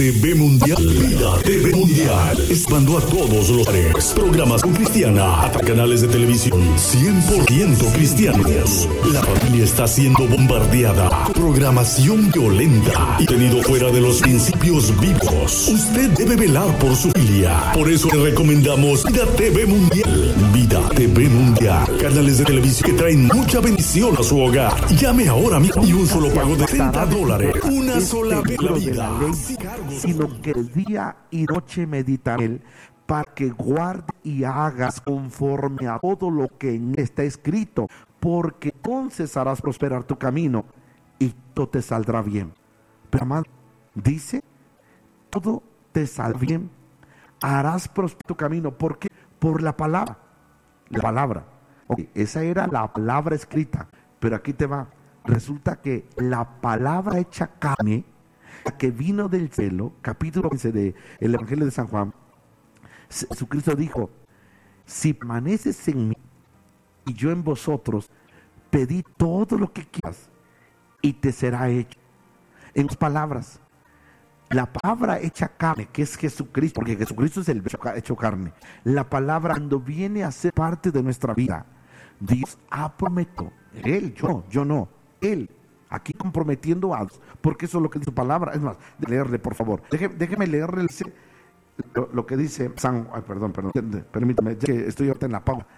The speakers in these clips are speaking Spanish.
TV Mundial, Vida TV Mundial, expando a todos los pares. Programas con Cristiana, hasta canales de televisión 100% cristianos. La familia está siendo bombardeada. Programación violenta y tenido fuera de los principios vivos. Usted debe velar por su familia. Por eso le recomendamos Vida TV Mundial. Vida TV Mundial. Canales de televisión que traen mucha bendición a su hogar. Llame ahora mismo y un solo pago de $30. Una sola vez la vida. Sino que día y noche meditaré él, para que guarde y hagas conforme a todo lo que en él está escrito, porque entonces harás prosperar tu camino y todo te saldrá bien. Pero amado, dice, todo te saldrá bien, harás prosperar tu camino. ¿Por qué? Por la palabra. La palabra. Okay, esa era la palabra escrita, pero aquí te va. Resulta que la palabra hecha carne, que vino del cielo, capítulo 15 del Evangelio de San Juan, Jesucristo dijo: si permaneces en mí y yo en vosotros, pedid todo lo que quieras y te será hecho. En otras palabras, la palabra hecha carne, que es Jesucristo, porque Jesucristo es el hecho carne, la palabra cuando viene a ser parte de nuestra vida, Dios ha prometido, Él, yo no, Él, aquí comprometiendo a Dios, porque eso es lo que dice su palabra. Es más, leerle, por favor. Déjeme leerle lo que dice permítame, ya que estoy ahorita en la pausa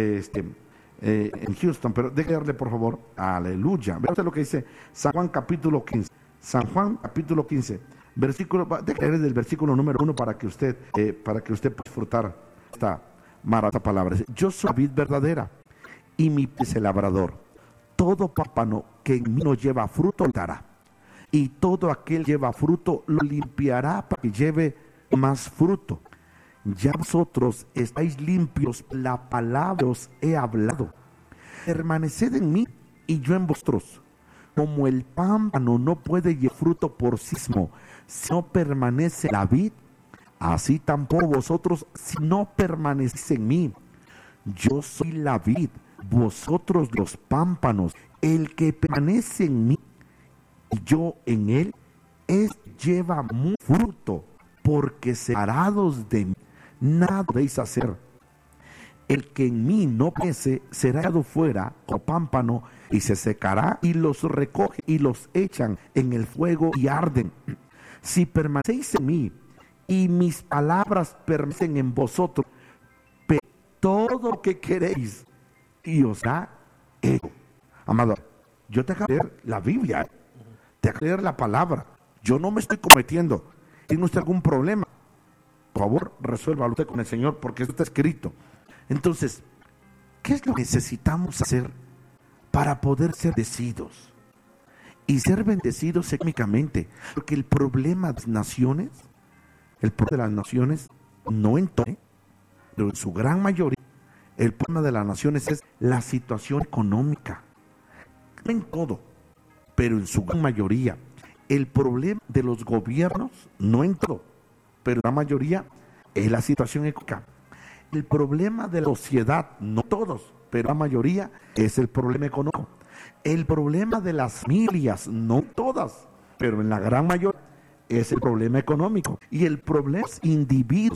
en Houston, pero déjeme leerle, por favor. Aleluya. Vean lo que dice San Juan capítulo 15. San Juan capítulo 15, versículo, déjeme leer del versículo número 1 para que usted pueda disfrutar esta maravillosa palabra. Dice: yo soy la vid verdadera y mi Padre es el labrador. Todo pámpano que en mí no lleva fruto lo dará, y todo aquel que lleva fruto lo limpiará para que lleve más fruto. Ya vosotros estáis limpios, la palabra os he hablado. Permaneced en mí y yo en vosotros. Como el pámpano no puede llevar fruto por sí mismo si no permanece en la vid, así tampoco vosotros si no permanecéis en mí. Yo soy la vid, vosotros los pámpanos. El que permanece en mí y yo en él, lleva mucho fruto, porque separados de mí nada podéis hacer. El que en mí no permanece será echado fuera como pámpano y se secará, y los recoge y los echan en el fuego y arden. Si permanecéis en mí y mis palabras permanecen en vosotros, todo lo que queréis y os da hecho. Amado, yo te acabo de leer la Biblia, te acabo de leer la palabra. Yo no me estoy cometiendo. ¿Tiene usted algún problema? Por favor, resuélvalo usted con el Señor, porque esto está escrito. Entonces, ¿qué es lo que necesitamos hacer para poder ser bendecidos? Y ser bendecidos económicamente. Porque el problema de las naciones, no en todo, pero en su gran mayoría, el problema de las naciones es la situación económica. No en todo, pero en su gran mayoría. El problema de los gobiernos, no en todo, pero la mayoría, es la situación económica. El problema de la sociedad, no todos, pero la mayoría, es el problema económico. El problema de las familias, no todas, pero en la gran mayoría, es el problema económico. Y el problema de los individuos